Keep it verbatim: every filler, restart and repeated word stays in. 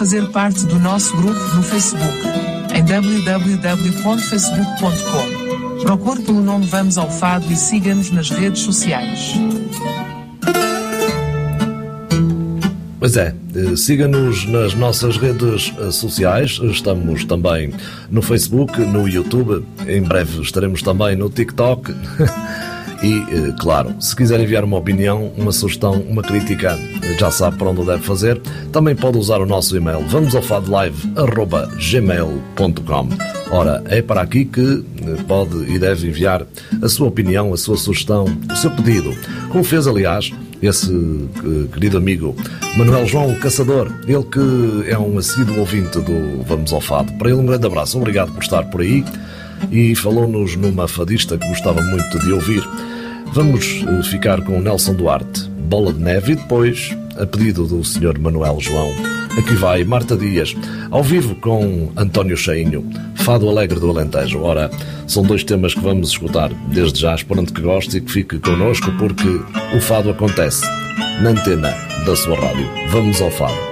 fazer parte do nosso grupo no Facebook, em w w w ponto facebook ponto com. Procure pelo nome Vamos ao Fado e siga-nos nas redes sociais. Pois é, siga-nos nas nossas redes sociais, estamos também no Facebook, no YouTube, em breve estaremos também no TikTok e, claro, se quiser enviar uma opinião, uma sugestão, uma crítica, já sabe para onde deve fazer, também pode usar o nosso e-mail vamos ao fado live arroba gmail ponto com. Ora, é para aqui que pode e deve enviar a sua opinião, a sua sugestão, o seu pedido, como fez, aliás, esse uh, querido amigo Manuel João Caçador, ele que é um assíduo ouvinte do Vamos ao Fado. Para ele um grande abraço, obrigado por estar por aí e falou-nos numa fadista que gostava muito de ouvir. Vamos uh, ficar com o Nelson Duarte, Bola de Neve, e depois, a pedido do senhor Manuel João, aqui vai Marta Dias, ao vivo com António Cheinho, Fado Alegre do Alentejo. Ora, são dois temas que vamos escutar desde já, esperando que goste e que fique connosco, porque o fado acontece na antena da sua rádio. Vamos ao fado.